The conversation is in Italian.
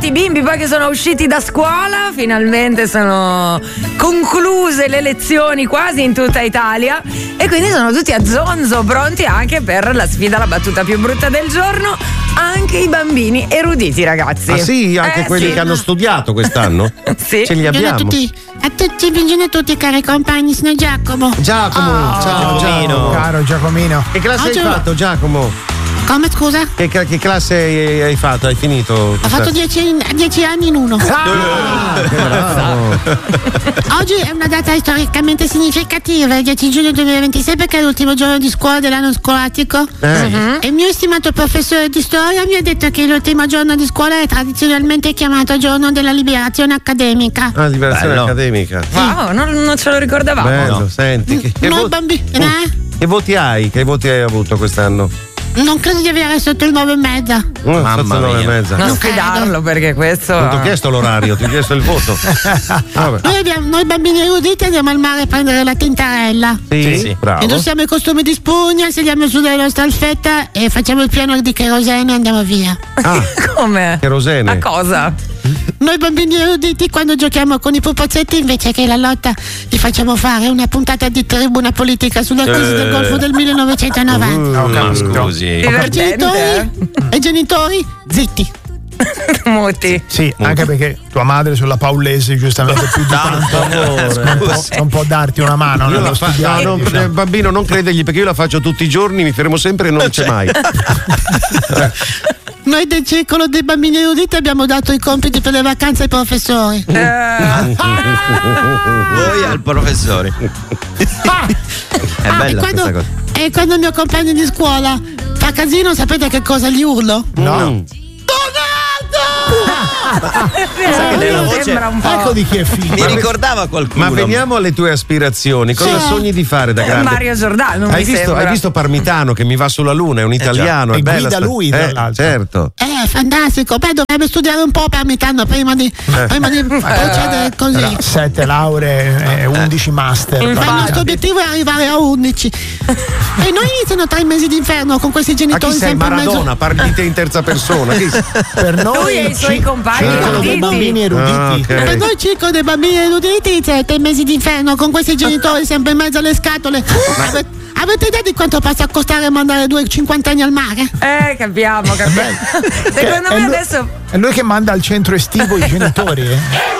tanti bimbi poi che sono usciti da scuola, finalmente sono concluse le lezioni quasi in tutta Italia e quindi sono tutti a zonzo, pronti anche per la sfida, la battuta più brutta del giorno. Anche i bambini eruditi, ragazzi. Ah sì, anche quelli che hanno studiato quest'anno? Sì. Ce li abbiamo. Buongiorno a tutti cari compagni, sono Giacomo. Ciao Giacomino. Caro Giacomino. Che classe hai fatto, Giacomo? Come, scusa? Che classe hai fatto? Hai finito? Ho fatto 10 anni in uno. Oggi è una data storicamente significativa, il 10 giugno 2026, perché è l'ultimo giorno di scuola dell'anno scolastico. E il mio stimato professore di storia mi ha detto che l'ultimo giorno di scuola è tradizionalmente chiamato giorno della liberazione accademica. Ah, liberazione accademica. Wow, non ce lo ricordavamo. Bello, senti. Noi bambini. Che voti hai? Che voti hai avuto quest'anno? Non credo di avere sotto il 9,5. Mamma mia. Non sfidarlo perché questo. Non ti ho chiesto l'orario, ti ho chiesto il voto. Noi bambini eruditi andiamo al mare a prendere la tintarella. Sì, bravo. Indossiamo i costumi di spugna, sediamo su della nostra alfetta e facciamo il piano di kerosene e andiamo via. Come? Kerosene. A cosa? Noi bambini eruditi quando giochiamo con i pupazzetti, invece che la lotta, gli facciamo fare una puntata di tribuna politica sulla crisi del Golfo del 1990. Scusi. Divertente. E genitori zitti. Muti. Sì, anche perché tua madre sulla Paulese giustamente più di tanto non può darti una mano nello studiare. Bambino, non credergli, perché io la faccio tutti i giorni, mi fermo sempre e non c'è mai. Noi del circolo dei bambini eruditi abbiamo dato i compiti per le vacanze ai professori. Voi al professore. È bella questa cosa. E quando il mio compagno di scuola fa casino, sapete che cosa gli urlo? No. Sembra un po'. Ecco di chi è figlio. Mi ricordava qualcuno. Ma veniamo alle tue aspirazioni. Cosa sogni di fare da grande? Mario Giordano. Hai visto Parmitano che mi va sulla luna? È un italiano. E è bella guida lui, tra l'altro. Certo. Fantastico. Beh, dovrebbe studiare un po' Parmitano prima di procedere così. 7 lauree e 11 master. Il nostro obiettivo è arrivare a 11. E noi iniziano 3 mesi d'inferno con questi Ma genitori chi sei, sempre Maradona? Parli di te in terza persona. Per noi Lui e i suoi compagni circolo dei bambini eruditi. Per noi circolo dei bambini eruditi 3 mesi d'inferno con questi genitori sempre in mezzo alle scatole. Avete idea di quanto possa costare mandare 2 cinquantenni al mare? Capiamo. Secondo me adesso È lui che manda al centro estivo i genitori.